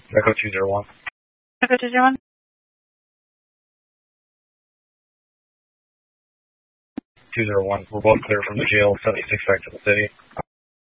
Echo 201. Echo 201. 201. We're both clear from the jail, 76 back to the city.